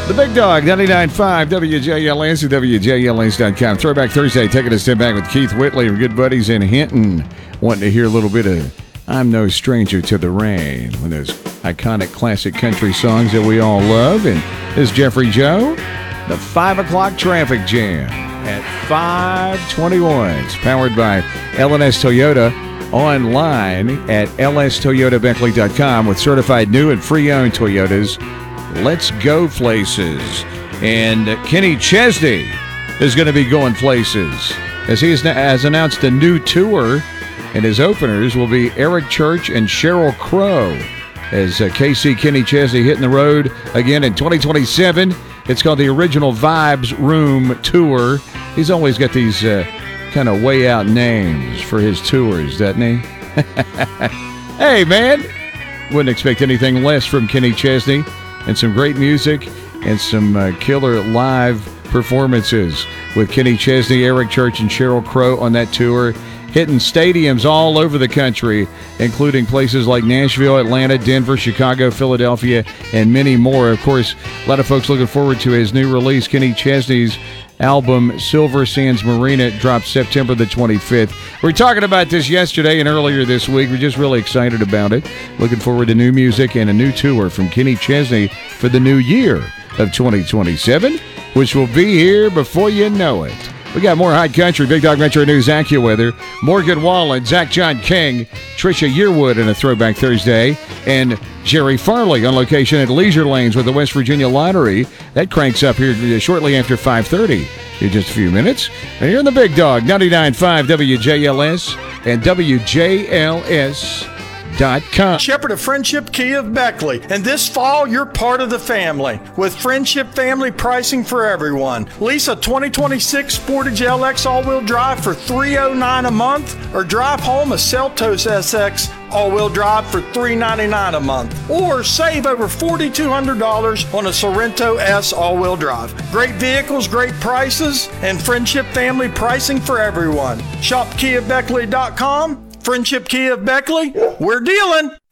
The Big Dog, 99.5 WJLS and WJLS.com. Throwback Thursday, taking a step back with Keith Whitley, our good buddies in Hinton, wanting to hear a little bit of I'm No Stranger to the Rain, one of those iconic classic country songs that we all love. And this is Jeffrey Joe, the 5 o'clock traffic jam at 5:21. It's powered by L&S Toyota, online at lstoyotabeckley.com with certified new and pre-owned Toyotas. Let's go places. And Kenny Chesney is going to be going places as he has announced a new tour, and his openers will be Eric Church and Sheryl Crow as KC Kenny Chesney hitting the road again in 2027. It's called the Original Vibes Room Tour. He's always got these kind of way out names for his tours, doesn't he? Hey, man, wouldn't expect anything less from Kenny Chesney. And some great music and some killer live performances with Kenny Chesney, Eric Church, and Sheryl Crow on that tour, hitting stadiums all over the country, including places like Nashville, Atlanta, Denver, Chicago, Philadelphia, and many more. Of course, a lot of folks looking forward to his new release, Kenny Chesney's album Silver Sands Marina, drops September the 25th. We were talking about this yesterday and earlier this week. We're just really excited about it. Looking forward to new music and a new tour from Kenny Chesney for the new year of 2027, which will be here before you know it. We got more High Country, Big Dog Metro News, AccuWeather, Morgan Wallen, Zach John King, Trisha Yearwood in a Throwback Thursday, and Jerry Farley on location at Leisure Lanes with the West Virginia Lottery. That cranks up here shortly after 5:30 in just a few minutes. And you're in the Big Dog, 99.5 WJLS and WJLS.com. Shepherd of Friendship Kia of Beckley. And this fall, you're part of the family with Friendship family pricing for everyone. Lease a 2026 Sportage LX all-wheel drive for $309 a month, or drive home a Seltos SX all-wheel drive for $399 a month, or save over $4,200 on a Sorrento S all-wheel drive. Great vehicles, great prices, and Friendship family pricing for everyone. Shop KiaBeckley.com. Friendship Kia of Beckley, we're dealing.